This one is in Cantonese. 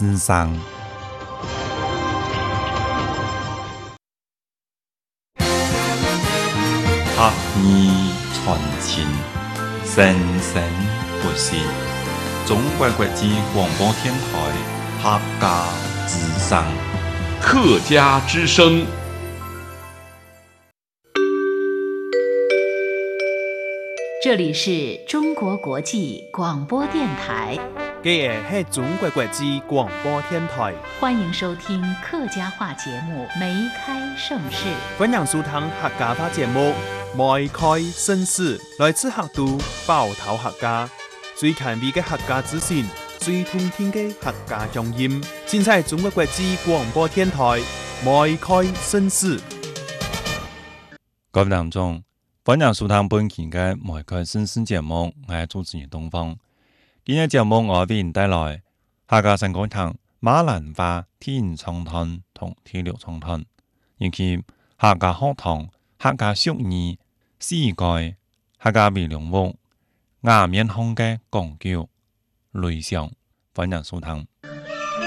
之声。客语传情，生生不息。中国国际广播电台客家之声。 客家之声。 这里是中国国际广播电台。 这个是中国国际广播电台， 欢迎收听客家话节目《梅开盛世》。 欢迎收听客家话节目《梅开盛世》，来自客都包头客家，最前卫的客家资讯，最通听的客家乡音，尽在中国国际广播电台《梅开盛世》。 各位聽眾，歡迎收聽本期嘅《梅開盛世》節目，我係主持人東方。今日節目我為您帶來客家新講堂馬蘭話天蒼灘同天聊蒼灘，以及客家學堂、客家俗語、詩句、客家微量屋、雅面腔嘅講究、類想，歡迎收聽。